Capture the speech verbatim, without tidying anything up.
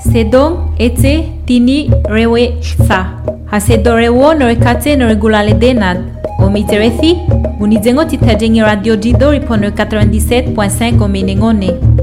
Sedong ete tini rewe sa. Hasedorewo norekate noregulale denad. Omiterethi, unizengo titajengi radio jido ripono quatre-vingt-dix-sept point cinq omenengone.